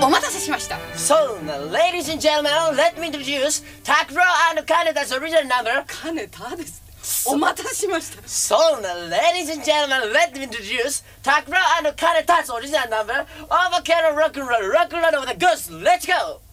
お待たせしました。 So, ladies and gentlemen, let me introduce Takuro and Kaneta's original number. 金田です。お待たせしました。 So, ladies and gentlemen, let me introduce Takuro and Kaneta's original number. Overkill rock and roll of the goose. Let's go!